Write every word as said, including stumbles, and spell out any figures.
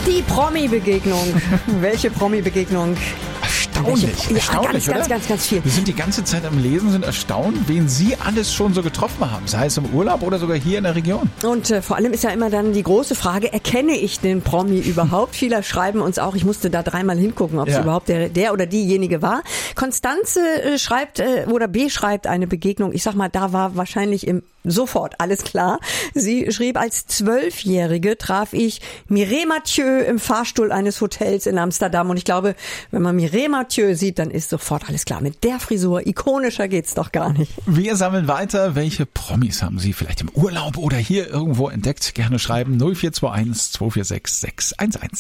Die Promi-Begegnung. Welche Promi-Begegnung? Erstaunlich, Welche, erstaunlich, ja, ganz, oder? ganz, ganz, ganz viel. Wir sind die ganze Zeit am Lesen, sind erstaunt, wen Sie alles schon so getroffen haben, sei es im Urlaub oder sogar hier in der Region. Und äh, vor allem ist ja immer dann die große Frage, erkenne ich den Promi überhaupt? Viele schreiben uns auch, ich musste da dreimal hingucken, ob es Ja. überhaupt der, der oder diejenige war. Konstanze äh, schreibt äh, oder beschreibt eine Begegnung. Ich sag mal, da war wahrscheinlich im sofort alles klar. Sie schrieb, als Zwölfjährige traf ich Mireille Mathieu im Fahrstuhl eines Hotels in Amsterdam. Und ich glaube, wenn man Mireille Mathieu sieht, dann ist sofort alles klar. Mit der Frisur, ikonischer geht's doch gar nicht. Wir sammeln weiter. Welche Promis haben Sie vielleicht im Urlaub oder hier irgendwo entdeckt? Gerne schreiben null vier zwei eins zwei vier sechs sechs eins eins.